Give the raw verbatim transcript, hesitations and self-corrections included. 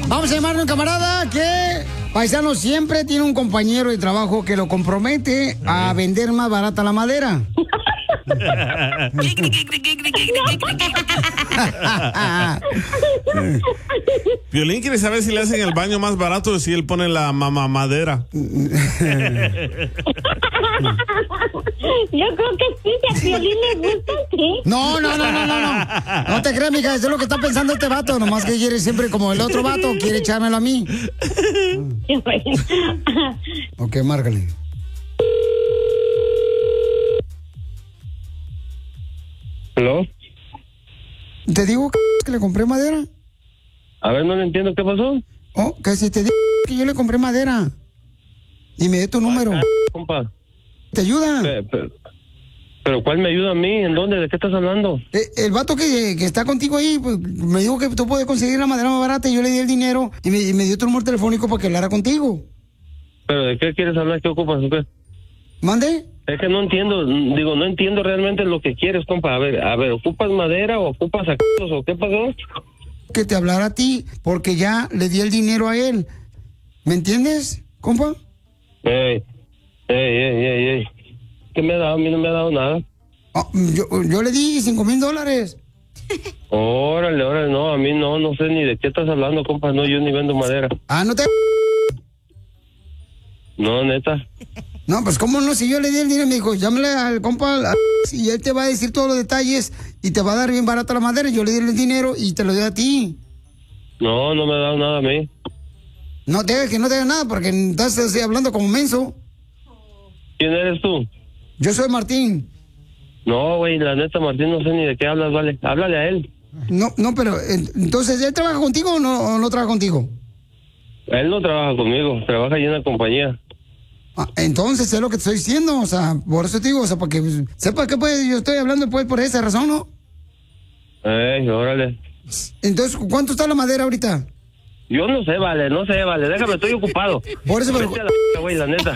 Vamos a llamarle a un camarada que, paisano, siempre tiene un compañero de trabajo que lo compromete a vender más barata la madera. Piolín quiere saber si le hacen el baño más barato o si él pone la mamá madera. Yo creo que sí, si a Piolín le gusta, sí. No, no, no, no, no, no. No te creas, mija, eso es lo que está pensando este vato. Nomás que quiere siempre, como el otro vato, quiere echármelo a mí. Ok, márcale. ¿Hello? ¿Te digo que le compré madera? A ver, no le entiendo, ¿qué pasó? Oh, que si te digo que yo le compré madera. Y me dé tu número. Ay, compa. ¿Te ayuda? Pero, pero, pero ¿cuál me ayuda a mí? ¿En dónde? ¿De qué estás hablando? Eh, el vato que, que está contigo ahí, pues, me dijo que tú puedes conseguir la madera más barata y yo le di el dinero y me, y me dio tu número telefónico para que hablara contigo. ¿Pero de qué quieres hablar? ¿Qué ocupas o qué? ¿Mande? Es que no entiendo, digo, no entiendo realmente lo que quieres, compa. A ver, a ver, ¿ocupas madera o ocupas sacados o qué pasó? Que te hablara a ti, porque ya le di el dinero a él. ¿Me entiendes, compa? Ey, ey, ey, ey, ey. ¿Qué me ha dado? A mí no me ha dado nada. Oh, yo, yo le di cinco mil dólares. Órale, órale, no, a mí no, no sé ni de qué estás hablando, compa. No, yo ni vendo madera. Ah, no te... No, neta. No, pues cómo no, si yo le di el dinero, me dijo, llámale al compa a- y él te va a decir todos los detalles y te va a dar bien barata la madera. Yo le di el dinero y te lo doy a ti. No, no me ha dado nada a mí. No te hagas que no te hagas nada porque estás así, hablando como menso. ¿Quién eres tú? Yo soy Martín. No, güey, la neta, Martín, no sé ni de qué hablas, vale. Háblale a él. No, no, pero en- entonces, ¿él trabaja contigo o no, o no trabaja contigo? Él no trabaja conmigo, trabaja ahí en la compañía. Ah, entonces es lo que te estoy diciendo, o sea, por eso te digo, o sea, para que pues, sepas que pues yo estoy hablando pues por esa razón, ¿no? Ey, órale. Entonces, ¿cuánto está la madera ahorita? Yo no sé, vale, no sé, vale. Déjame, estoy ocupado. Por eso, pero... Vete a la p***, güey, la neta.